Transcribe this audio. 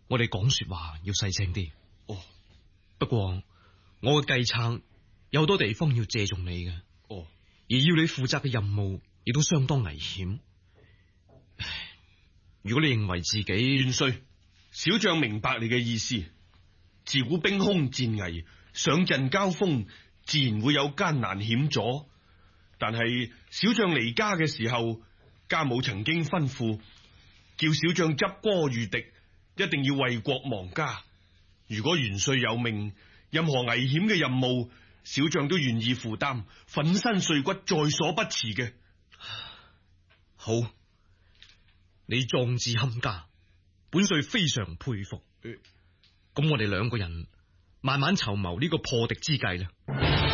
我哋講說話要細聲啲。 哦， 不過我嘅計策有好多地方要借重你嘅。 哦， 而要你負責嘅任務亦都相當危險。如果你認為自己元帥，小將明白你嘅意思。自古兵凶戰危，上陣交鋒自然會有艱難險阻。但係小將離家嘅時候，家母曾經吩咐，叫小將執戈御敵，一定要為國亡家。如果元帥有命，任何危險嘅任務，小將都願意負擔，粉身碎骨在所不辭嘅。 好，你壯志堪嘉，本帥非常佩服。咁我哋兩個人慢慢籌謀呢個破敵之計啦。